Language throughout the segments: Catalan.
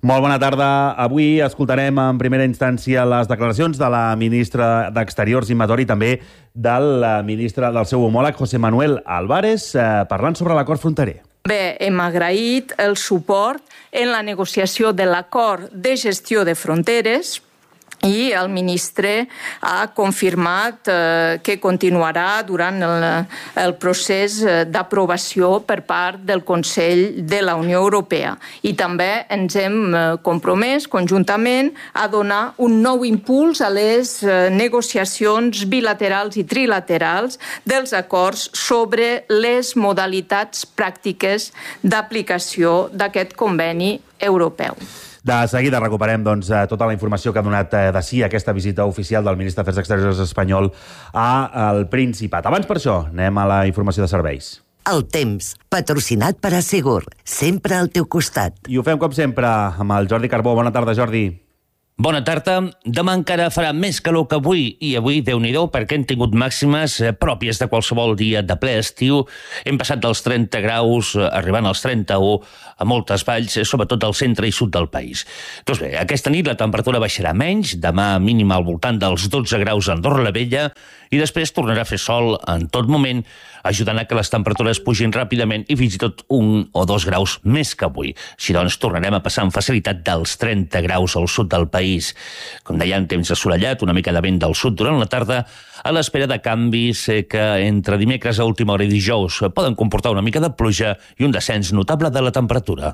Molt bona tarda. Avui escoltarem en primera instància les declaracions de la ministra d'Exteriors, Imma Thor, i també del ministre del seu homòleg, José Manuel Álvarez, parlant sobre l'acord fronterer. Bé, hem agraït el suport en la negociació de l'acord de gestió de fronteres i el ministre ha confirmat que continuarà durant el procés d'aprovació per part del Consell de la Unió Europea. I també ens hem compromès conjuntament a donar un nou impuls a les negociacions bilaterals i trilaterals dels acords sobre les modalitats pràctiques d'aplicació d'aquest conveni europeu. De seguida recuperem tota la informació que ha donat de si aquesta visita oficial del ministre d'Afers Exteriors espanyol al Principat. Abans, per això, anem a la informació de serveis. El temps, patrocinat per Assegur, sempre al teu costat. I ho fem, com sempre, amb el Jordi Carbó. Bona tarda, Jordi. Bona tarda. Demà encara farà més calor que avui, i avui, Déu-n'hi-do, perquè hem tingut màximes pròpies de qualsevol dia de ple estiu. Hem passat dels 30 graus, arribant als 31, a moltes valls, sobretot al centre i sud del país. Doncs bé, aquesta nit la temperatura baixarà menys, demà mínima al voltant dels 12 graus a Andorra la Vella, i després tornarà a fer sol en tot moment, ajudant a que les temperatures pugin ràpidament i fins i tot 1 o 2 graus més que avui. Així doncs, tornarem a passar amb facilitat dels 30 graus al sud del país. Com deien, temps assolellat, una mica de vent del sud durant la tarda, a l'espera de canvis que entre dimecres a última hora i dijous poden comportar una mica de pluja i un descens notable de la temperatura.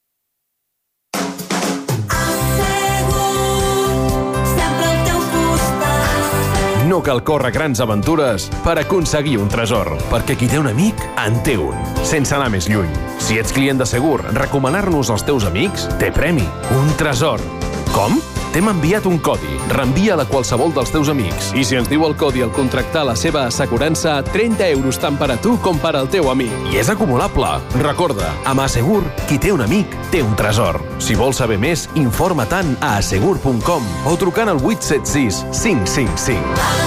No cal córrer grans aventures per aconseguir un tresor, perquè qui té un amic, en té un. Sense anar més lluny. Si ets client de Segur, recomanar-nos als teus amics té premi, un tresor. Com? T'hem enviat un codi. Reenvia'l a qualsevol dels teus amics. I si ens diu el codi al contractar la seva assegurança, 30 euros tant per a tu com per al teu amic. I és acumulable. Recorda, amb Assegur, qui té un amic, té un tresor. Si vols saber més, informa-te'n a assegur.com o trucant al 876 555.